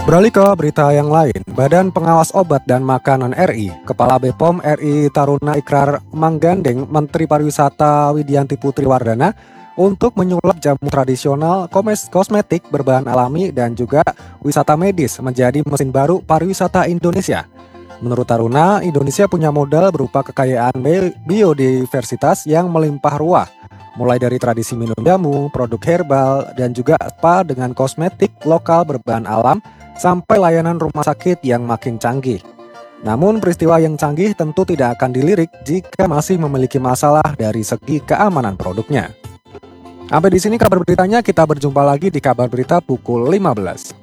Beralih ke berita yang lain, Badan Pengawas Obat dan Makanan RI, Kepala BPOM RI Taruna Ikrar menggandeng Menteri Pariwisata Widianti Putri Wardana untuk menyulap jamu tradisional, kosmetik berbahan alami dan juga wisata medis menjadi mesin baru pariwisata Indonesia. Menurut Taruna, Indonesia punya modal berupa kekayaan biodiversitas yang melimpah ruah, mulai dari tradisi minum jamu, produk herbal, dan juga spa dengan kosmetik lokal berbahan alam, sampai layanan rumah sakit yang makin canggih. Namun peristiwa yang canggih tentu tidak akan dilirik jika masih memiliki masalah dari segi keamanan produknya. Sampai di sini kabar beritanya, kita berjumpa lagi di kabar berita pukul 15.